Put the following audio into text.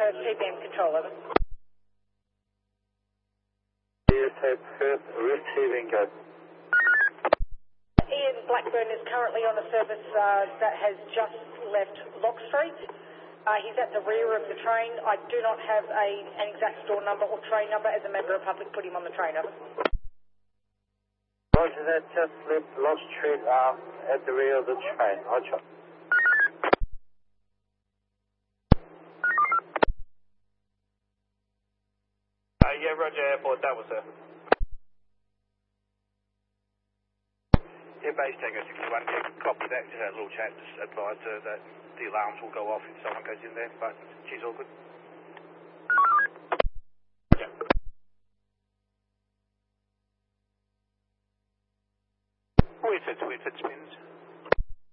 TPM control, over. Receiving good. Ian Blackburn is currently on a service that has just left Lock Street. He's at the rear of the train. I do not have an exact store number or train number. As a member of public, put him on the train, over. Roger that, just left Lock Street at the rear of the train. Roger. Yeah, Roger, airport, that was it. Yeah, base Tango 61, yeah, copy that. Just had a little chat, just advised her that the alarms will go off if someone goes in there, but she's all good. Yeah. Whitford spins.